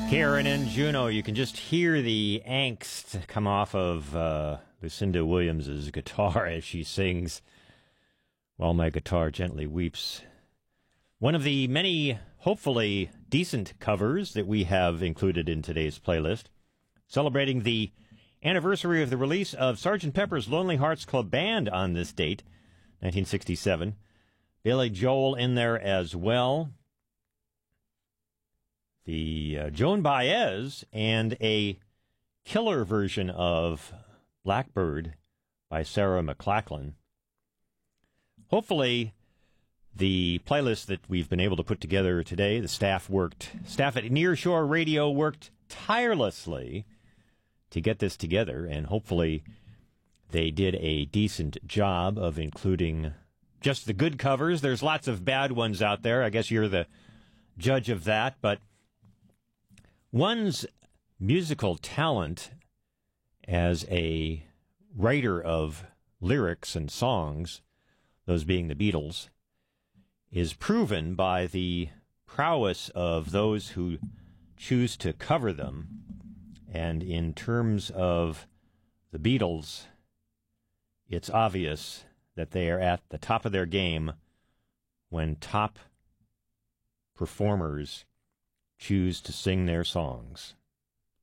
Karen and Juno, you can just hear the angst come off of Lucinda Williams' guitar as she sings While My Guitar Gently Weeps. One of the many, hopefully, decent covers that we have included in today's playlist, celebrating the anniversary of the release of Sgt. Pepper's Lonely Hearts Club Band on this date, 1967. Billy Joel in there as well. The Joan Baez and a killer version of Blackbird by Sarah McLachlan. Hopefully, the playlist that we've been able to put together today, the staff at Nearshore Radio worked tirelessly to get this together, and hopefully they did a decent job of including just the good covers. There's lots of bad ones out there. I guess you're the judge of that, but one's musical talent as a writer of lyrics and songs, those being the Beatles, is proven by the prowess of those who choose to cover them. And in terms of the Beatles, it's obvious that they are at the top of their game when top performers choose to sing their songs.